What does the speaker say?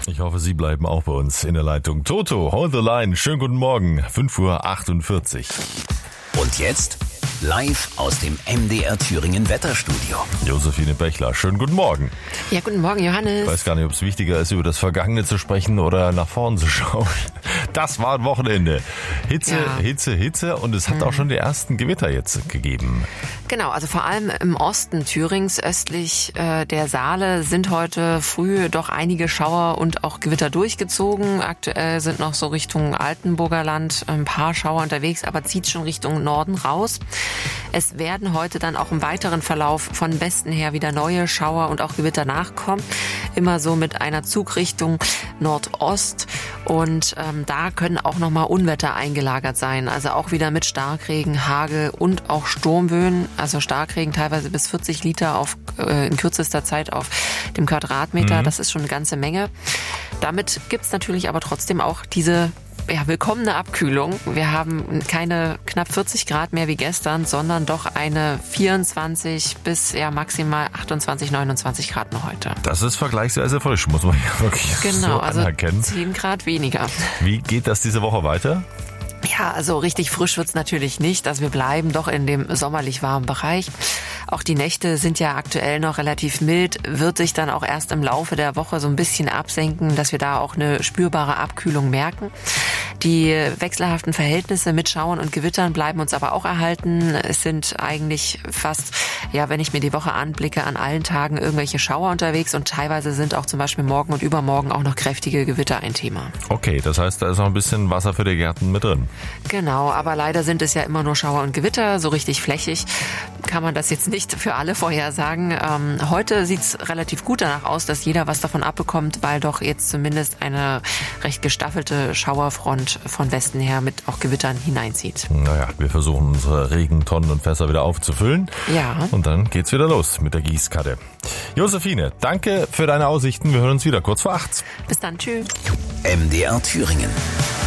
Ich hoffe, Sie bleiben auch bei uns in der Leitung. Toto, hold the line. Schönen guten Morgen, 5:48 Uhr. Und jetzt live aus dem MDR Thüringen Wetterstudio. Josephine Bechler, schönen guten Morgen. Ja, guten Morgen, Johannes. Ich weiß gar nicht, ob es wichtiger ist, über das Vergangene zu sprechen oder nach vorn zu schauen. Das war ein Wochenende. Hitze und es hat auch schon die ersten Gewitter jetzt gegeben. Genau, also vor allem im Osten Thürings, östlich der Saale, sind heute früh doch einige Schauer und auch Gewitter durchgezogen. Aktuell sind noch so Richtung Altenburger Land ein paar Schauer unterwegs, aber zieht schon Richtung Norden raus. Es werden heute dann auch im weiteren Verlauf von Westen her wieder neue Schauer und auch Gewitter nachkommen. Immer so mit einer Zugrichtung Nordost. Und da können auch nochmal Unwetter eingelagert sein. Also auch wieder mit Starkregen, Hagel und auch Sturmböen. Also Starkregen teilweise bis 40 Liter in kürzester Zeit auf dem Quadratmeter. Das ist schon eine ganze Menge. Damit gibt's natürlich aber trotzdem auch diese willkommene Abkühlung. Wir haben keine knapp 40 Grad mehr wie gestern, sondern doch eine 24 bis maximal 28, 29 Grad noch heute. Das ist vergleichsweise frisch, muss man ja wirklich so anerkennen. 10 Grad weniger. Wie geht das diese Woche weiter? Ja, also richtig frisch wird's natürlich nicht. Also wir bleiben doch in dem sommerlich warmen Bereich. Auch die Nächte sind ja aktuell noch relativ mild, wird sich dann auch erst im Laufe der Woche so ein bisschen absenken, dass wir da auch eine spürbare Abkühlung merken. Die wechselhaften Verhältnisse mit Schauern und Gewittern bleiben uns aber auch erhalten. Es sind eigentlich fast, wenn ich mir die Woche anblicke, an allen Tagen irgendwelche Schauer unterwegs und teilweise sind auch zum Beispiel morgen und übermorgen auch noch kräftige Gewitter ein Thema. Okay, das heißt, da ist noch ein bisschen Wasser für die Gärten mit drin. Genau, aber leider sind es ja immer nur Schauer und Gewitter, so richtig flächig kann man das jetzt nicht für alle vorhersagen. Heute sieht's relativ gut danach aus, dass jeder was davon abbekommt, weil doch jetzt zumindest eine recht gestaffelte Schauerfront von Westen her mit auch Gewittern hineinzieht. Naja, wir versuchen unsere Regentonnen und Fässer wieder aufzufüllen. Ja. Und dann geht's wieder los mit der Gießkarte. Josephine, danke für deine Aussichten. Wir hören uns wieder kurz vor 8. Bis dann, tschüss. MDR Thüringen.